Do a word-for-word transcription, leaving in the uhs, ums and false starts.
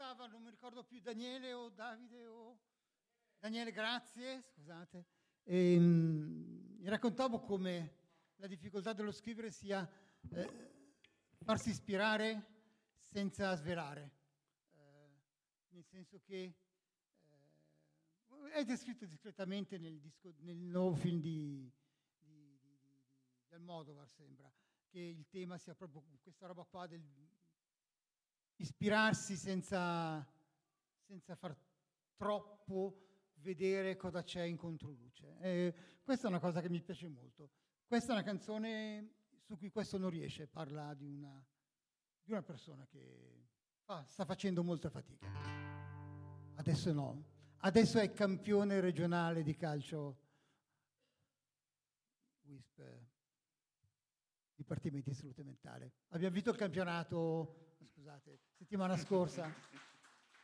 raccontava, non mi ricordo più, Daniele o Davide o... Daniele, grazie, scusate. E, mh, mi raccontavo come la difficoltà dello scrivere sia eh, farsi ispirare senza svelare. Eh, nel senso che eh, è descritto discretamente nel, disco, nel nuovo film di, di, di, di, di Almodovar, sembra, che il tema sia proprio questa roba qua del ispirarsi senza, senza far troppo vedere cosa c'è in controluce. Eh, questa è una cosa che mi piace molto. Questa è una canzone su cui questo non riesce, parla di una, di una persona che fa, sta facendo molta fatica. Adesso no, adesso è campione regionale di calcio W I S P, Dipartimento di Salute Mentale. Abbiamo vinto il campionato, scusate, settimana scorsa.